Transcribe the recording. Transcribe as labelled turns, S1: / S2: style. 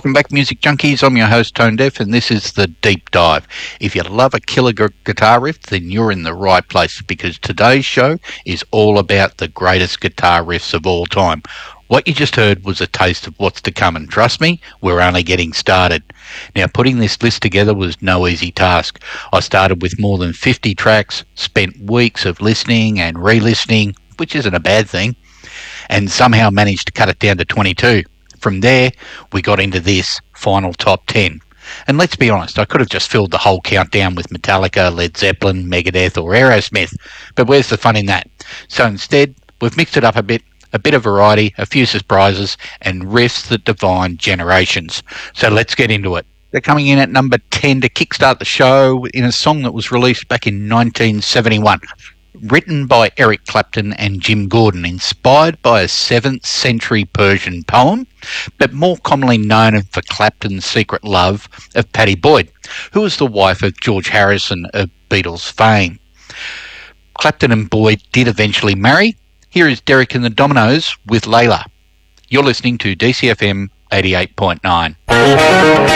S1: Welcome back, Music Junkies. I'm your host, Tone Deaf, and this is The Deep Dive. If you love a killer guitar riff, then you're in the right place, because today's show is all about the greatest guitar riffs of all time. What you just heard was a taste of what's to come, and trust me, we're only getting started. Now, putting this list together was no easy task. I started with more than 50 tracks, spent weeks of listening and re-listening, which isn't a bad thing, and somehow managed to cut it down to 22. From there, we got into this final top 10. And let's be honest, I could have just filled the whole countdown with Metallica, Led Zeppelin, Megadeth or Aerosmith, but where's the fun in that? So instead, we've mixed it up a bit of variety, a few surprises, and riffs that define generations. So let's get into it. They're coming in at number 10 to kickstart the show in a song that was released back in 1971. Written by Eric Clapton and Jim Gordon, inspired by a 7th century Persian poem, but more commonly known for Clapton's secret love of Pattie Boyd, who was the wife of George Harrison of Beatles fame. Clapton and Boyd did eventually marry. Here is Derek and the Dominoes with Layla. You're listening to DCFM 88.9.